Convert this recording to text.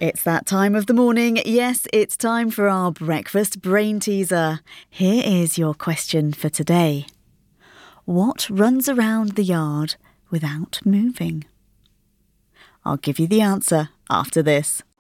It's that time of the morning. Yes, it's time for our breakfast brain teaser. Here is your question for today. What runs around the yard without moving? I'll give you the answer after this.